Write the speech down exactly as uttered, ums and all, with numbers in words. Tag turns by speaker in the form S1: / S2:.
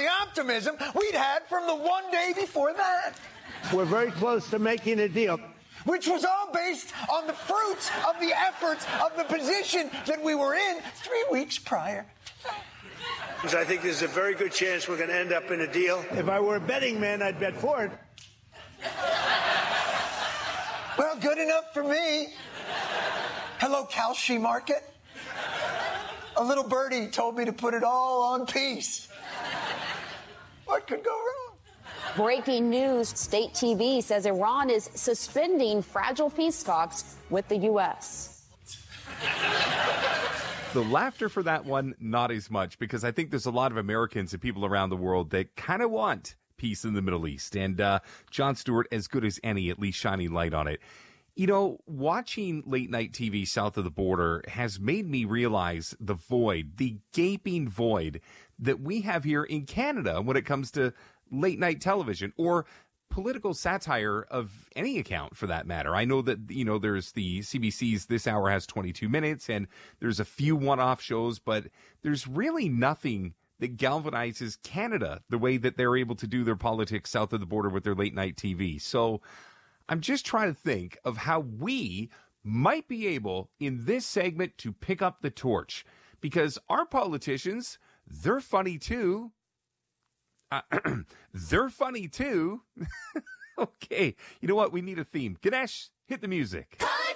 S1: the optimism we'd had from the one day before that.
S2: We're very close to making a deal.
S1: Which was all based on the fruits of the efforts of the position that we were in three weeks prior.
S3: I think there's a very good chance we're going to end up in a deal.
S2: If I were a betting man, I'd bet for it.
S1: Well, good enough for me. Hello, Kalshi Market. A little birdie told me to put it all on peace. What could go wrong?
S4: Breaking news, state T V says Iran is suspending fragile peace talks with the U S
S5: The laughter for that one, not as much, because I think there's a lot of Americans and people around the world that kind of want peace in the Middle East. And uh, Jon Stewart, as good as any, at least shining light on it. You know, watching late night T V south of the border has made me realize the void, the gaping void that we have here in Canada when it comes to late night television or political satire of any account, for that matter. I know that, you know, there's the C B C's This Hour has twenty-two minutes, and there's a few one-off shows, but there's really nothing that galvanizes Canada the way that they're able to do their politics south of the border with their late night T V. So I'm just trying to think of how we might be able in this segment to pick up the torch, because our politicians, they're funny too. Uh, they're funny too. Okay, you know what? We need a theme. Ganesh, hit the music.